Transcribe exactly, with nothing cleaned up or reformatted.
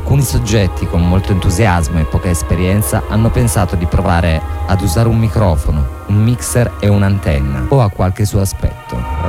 alcuni soggetti con molto entusiasmo e poca esperienza hanno pensato di provare ad usare un microfono, un mixer e un'antenna o a qualche suo aspetto.